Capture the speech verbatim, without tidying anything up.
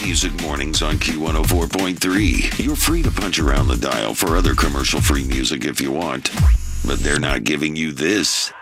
Music Mornings on Q one oh four point three. You're free to punch around the dial for other commercial-free music if you want, but they're not giving you this.